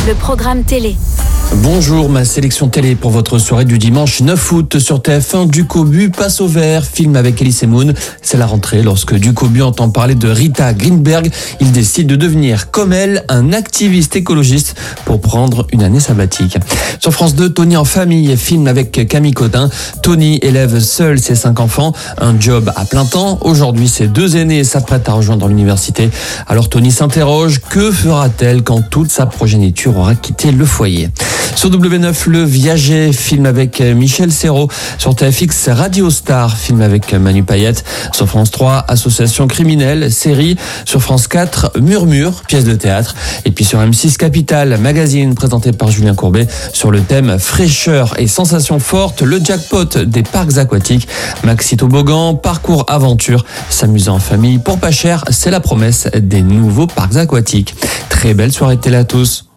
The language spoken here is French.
le programme télé. Bonjour, ma sélection télé pour votre soirée du dimanche 9 août sur TF1. Ducobu passe au vert, film avec Elise Moon. C'est la rentrée lorsque Ducobu entend parler de Rita Greenberg. Il décide de devenir, comme elle, un activiste écologiste pour prendre une année sabbatique. Sur France 2, Tony en famille, film avec Camille Cotin. Tony élève seul ses 5 enfants, un job à plein temps. Aujourd'hui, ses 2 aînés s'apprêtent à rejoindre l'université. Alors Tony s'interroge, que fera-t-elle quand toute sa progéniture aura quitté le foyer ? Sur W9, Le Viager, film avec Michel Serrault. Sur TFX, Radio Star, film avec Manu Payette. Sur France 3, Association criminelle, série. Sur France 4, Murmure, pièce de théâtre. Et puis sur M6 Capital, magazine présenté par Julien Courbet sur le thème fraîcheur et sensations fortes, le jackpot des parcs aquatiques. Maxi Toboggan, parcours aventure, s'amuser en famille pour pas cher, c'est la promesse des nouveaux parcs aquatiques. Très belle soirée télé à tous.